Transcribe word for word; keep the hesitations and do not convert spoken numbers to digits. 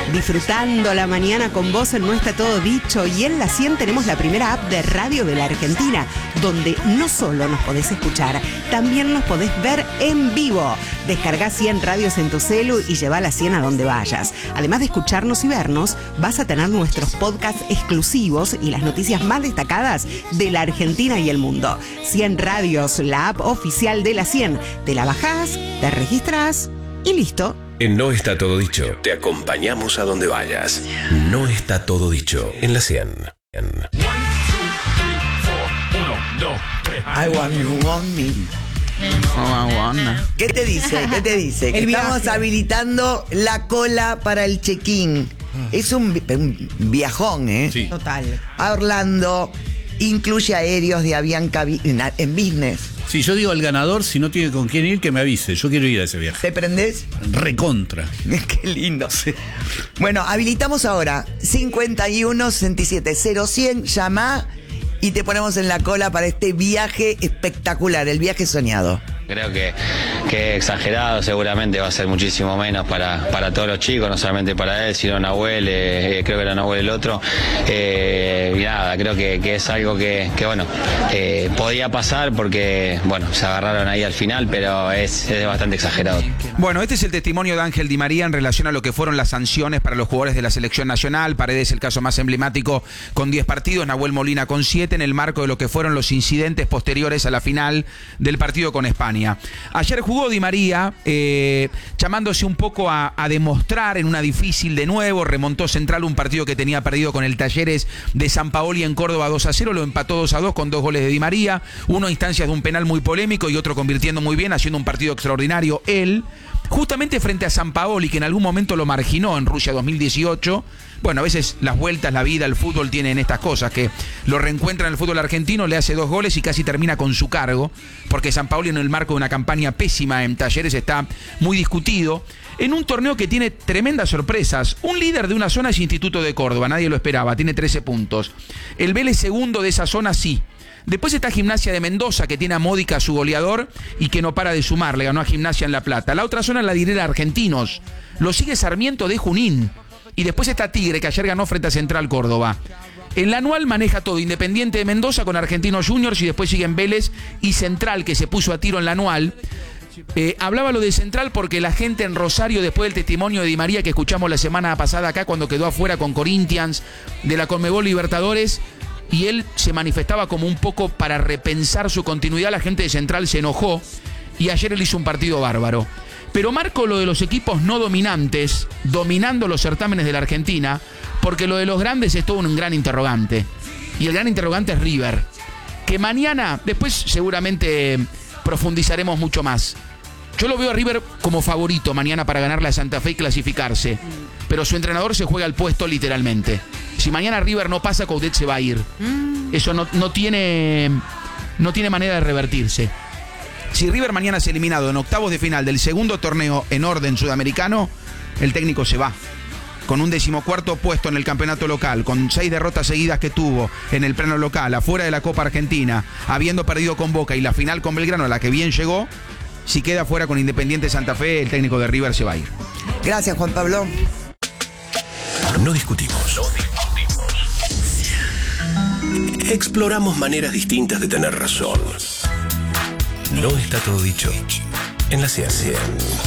disfrutando la mañana con vos en No Está Todo Dicho. Y en la cien tenemos la primera app de radio de la Argentina, donde no solo nos podés escuchar, también nos podés ver en vivo. Descargá cien radios en tu celu y llevá la cien a donde vayas. Además de escucharnos y vernos, vas a tener nuestros podcasts exclusivos y las noticias más destacadas de la Argentina y el mundo. cien Radios, la app oficial de la cien. Te la bajás, te registrás y listo. En No Está Todo Dicho, te acompañamos a donde vayas. No Está Todo Dicho en la cien. I want you, want me. ¿Qué te dice? ¿Qué te dice? Que estamos habilitando la cola para el check-in. Es un, un viajón, ¿eh? Sí. Total. A Orlando, incluye aéreos de Avianca en, en business. Sí, yo digo al ganador, si no tiene con quién ir, que me avise. Yo quiero ir a ese viaje. ¿Te prendés? Recontra. Qué lindo. Sí. Bueno, habilitamos ahora cincuenta y uno sesenta y siete cero cien. Llama y te ponemos en la cola para este viaje espectacular, el viaje soñado. Creo que, que exagerado, seguramente va a ser muchísimo menos para, para todos los chicos, no solamente para él, sino Nahuel, eh, creo que era Nahuel el otro. Eh, y nada, creo que, que es algo que, que bueno, eh, podía pasar porque, bueno, se agarraron ahí al final, pero es, es bastante exagerado. Bueno, este es el testimonio de Ángel Di María en relación a lo que fueron las sanciones para los jugadores de la selección nacional. Paredes, el caso más emblemático, con diez partidos, Nahuel Molina con siete, en el marco de lo que fueron los incidentes posteriores a la final del partido con España. Ayer jugó Di María, eh, llamándose un poco a, a demostrar en una difícil de nuevo. Remontó Central un partido que tenía perdido con el Talleres de San Paoli en Córdoba dos a cero, lo empató dos a dos con dos goles de Di María, uno a instancias de un penal muy polémico y otro convirtiendo muy bien, haciendo un partido extraordinario él, justamente frente a San Paoli, que en algún momento lo marginó en Rusia dos mil dieciocho. Bueno, a veces las vueltas, la vida, el fútbol tienen estas cosas, que lo reencuentra en el fútbol argentino, le hace dos goles y casi termina con su cargo, porque San Paoli en el marco de una campaña pésima en Talleres está muy discutido, en un torneo que tiene tremendas sorpresas. Un líder de una zona es Instituto de Córdoba, nadie lo esperaba, tiene trece puntos. El Vélez segundo de esa zona sí. Después está Gimnasia de Mendoza, que tiene a Módica su goleador y que no para de sumar, le ganó a Gimnasia en La Plata. La otra zona es la direra Argentinos, lo sigue Sarmiento de Junín. Y después está Tigre, que ayer ganó frente a Central Córdoba. El anual maneja todo, Independiente de Mendoza con Argentinos Juniors y después siguen Vélez y Central, que se puso a tiro en la anual. Eh, hablaba lo de Central porque la gente en Rosario, después del testimonio de Di María que escuchamos la semana pasada acá cuando quedó afuera con Corinthians de la Conmebol Libertadores, y él se manifestaba como un poco para repensar su continuidad, la gente de Central se enojó y ayer él hizo un partido bárbaro. Pero marco lo de los equipos no dominantes, dominando los certámenes de la Argentina, porque lo de los grandes es todo un gran interrogante. Y el gran interrogante es River, que mañana, después seguramente profundizaremos mucho más. Yo lo veo a River como favorito mañana para ganarle a Santa Fe y clasificarse, pero su entrenador se juega el puesto literalmente. Si mañana River no pasa, Coudet se va a ir. Eso no, no tiene, no tiene manera de revertirse. Si River mañana es eliminado en octavos de final del segundo torneo en orden sudamericano, el técnico se va. Con un decimocuarto puesto en el campeonato local, con seis derrotas seguidas que tuvo en el plano local, afuera de la Copa Argentina, habiendo perdido con Boca y la final con Belgrano, a la que bien llegó, si queda fuera con Independiente Santa Fe, el técnico de River se va a ir. Gracias, Juan Pablo. No discutimos. Exploramos maneras distintas de tener razón. No Está Todo Dicho en la cien.